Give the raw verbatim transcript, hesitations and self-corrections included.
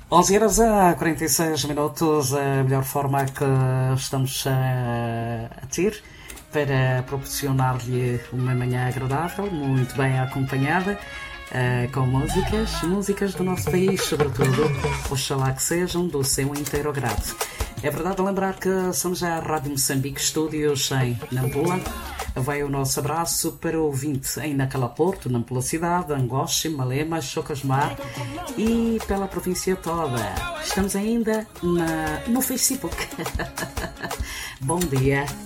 onze horas a quarenta e seis minutos, a melhor forma que estamos a, a ter para proporcionar-lhe uma manhã agradável, muito bem acompanhada, uh, com músicas, músicas do nosso país, sobretudo, oxalá que sejam do seu inteiro agrado. É verdade lembrar que somos a Rádio Moçambique, estúdios em Nampula. Vai o nosso abraço para o ouvinte em Nacala Porto, Nampula Cidade, Angoche, Malema, Chocasmar e pela província toda. Estamos ainda na, no Facebook. Bom dia